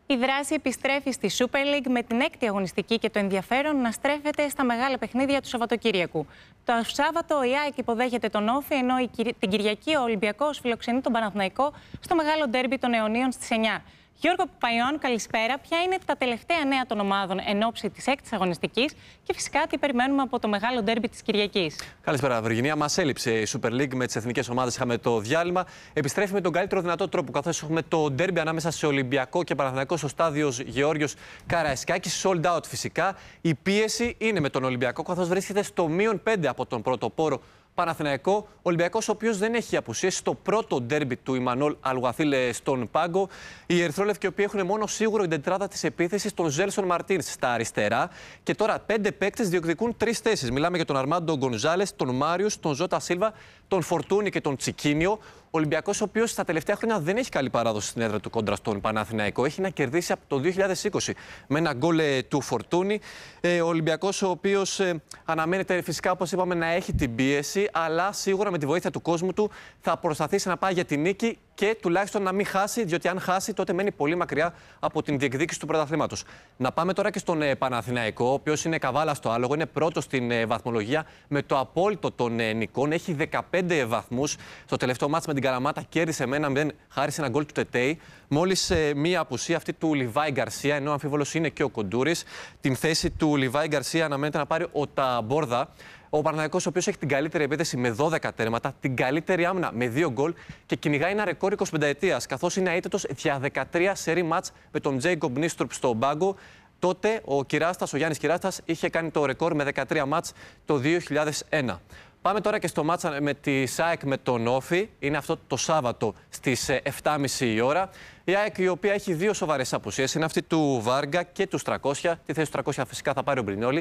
Η δράση επιστρέφει στη Super League με την έκτη αγωνιστική και το ενδιαφέρον να στρέφεται στα μεγάλα παιχνίδια του Σαββατοκύριακου. Το Σάββατο η ΑΕΚ υποδέχεται τον Όφη, ενώ την Κυριακή ο Ολυμπιακός φιλοξενεί τον Παναθηναϊκό στο μεγάλο ντέρμπι των αιωνίων στις 9. Γιώργο Παπαϊωάννου, καλησπέρα. Ποια είναι τα τελευταία νέα των ομάδων εν ώψη της έκτης αγωνιστικής και φυσικά τι περιμένουμε από το μεγάλο ντέρμπι της Κυριακής? Καλησπέρα, Βεργινία. Μας έλειψε η Super League με τις εθνικές ομάδες. Είχαμε το διάλειμμα. Επιστρέφει με τον καλύτερο δυνατό τρόπο, καθώς έχουμε το ντέρμπι ανάμεσα σε Ολυμπιακό και Παναθηναϊκό στο στάδιο Γεώργιος Καραϊσκάκης. Sold out φυσικά. Η πίεση είναι με τον Ολυμπιακό, καθώς βρίσκεται στο -5 από τον πρωτοπόρο Παναθηναϊκό. Ολυμπιακός, ο οποίος δεν έχει απουσίες στο πρώτο ντέρμπι του Ιμανόλ Αλγουαθίλ στον πάγκο. Οι ερυθρόλευκοι, οι οποίοι έχουν μόνο σίγουρο την τετράδα της επίθεσης, τον Ζέλσον Μαρτίνς στα αριστερά. Και τώρα 5 παίκτες διεκδικούν 3 θέσεις. Μιλάμε για τον Αρμάντο Γκονζάλες, τον Μάριους, τον Ζώτα Σίλβα, τον Φορτούνι και τον Τσικίνιο. Ο Ολυμπιακός, ο οποίος στα τελευταία χρόνια δεν έχει καλή παράδοση στην έδρα του κόντρα στον Παναθηναϊκό. Έχει να κερδίσει από το 2020 με ένα γκολ του Φορτούνι. Ο Ολυμπιακός, ο οποίος αναμένεται φυσικά, όπως είπαμε, να έχει την πίεση, αλλά σίγουρα με τη βοήθεια του κόσμου του θα προσπαθήσει να πάει για τη νίκη και τουλάχιστον να μην χάσει, διότι αν χάσει, τότε μένει πολύ μακριά από την διεκδίκηση του πρωταθλήματος. Να πάμε τώρα και στον Παναθηναϊκό, ο οποίος είναι καβάλα στο άλογο, είναι πρώτος στην βαθμολογία με το απόλυτο των νικών. Έχει 15 βαθμούς. Στο τελευταίο μάτς με την Καλαμάτα κέρδισε με 1-0 χάρη σε ένα γκολ του Τετέι. Μόλις μία απουσία, αυτή του Λιβάη Γκαρσία, ενώ αμφίβολος είναι και ο Κοντούρης. Την θέση του Λιβάη Γκαρσία αναμένεται να πάρει ο Ταμπόρδα. Ο Παναθηναϊκός, ο οποίος έχει την καλύτερη επίθεση με 12 τέρματα, την καλύτερη άμυνα με 2 γκολ και κυνηγάει ένα ρεκόρ 25 ετίας, καθώς είναι αίτητος για 13 σερί μάτς με τον Τζέικομπ Νίστρουπ στον πάγκο. Τότε ο Γιάννης Κυράστας είχε κάνει το ρεκόρ με 13 μάτς το 2001. Πάμε τώρα και στο μάτσα με τη ΑΕΚ με τον Όφη. Είναι αυτό το Σάββατο στις 7.30 η ώρα. Η ΑΕΚ, η οποία έχει 2 σοβαρές απουσίες, είναι αυτή του Βάργα και του Στρακόσια. Τη θέση του Στρακόσια φυσικά θα πάρει ο Μπρινιόλι.